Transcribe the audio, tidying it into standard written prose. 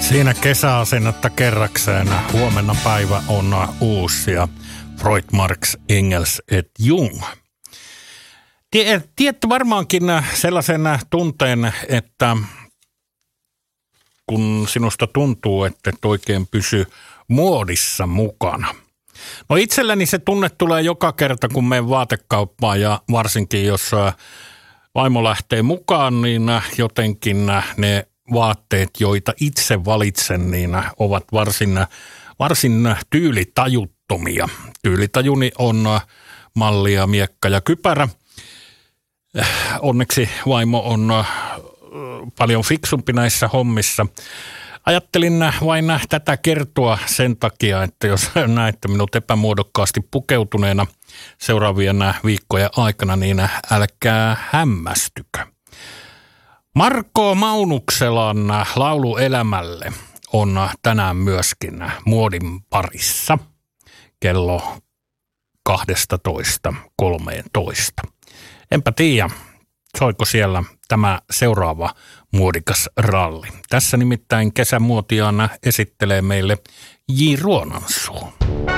Siinä kesäasennetta kerrakseen. Huomenna päivä on uusi ja Freud, Marx, Engels et Jung. Tiedätte varmaankin sellaisen tunteen, että kun sinusta tuntuu, että et oikein pysy muodissa mukana. No itselläni se tunne tulee joka kerta, kun menen vaatekauppaan ja varsinkin jos vaimo lähtee mukaan, niin jotenkin ne vaatteet, joita itse valitsen, niin ovat varsin tyylitajuttomia. Tyylitajuni on malli ja miekka ja kypärä. Onneksi vaimo on paljon fiksumpi näissä hommissa. Ajattelin vain tätä kertoa sen takia, että jos näette minut epämuodokkaasti pukeutuneena seuraavien viikkojen aikana, niin älkää hämmästykö. Marko Maunukselan laulu Elämälle on tänään myöskin muodin parissa kello 12:13. Enpä tiedä, soiko siellä tämä seuraava muodikas ralli. Tässä nimittäin kesämuotiaan esittelee meille J. Ruonansuu.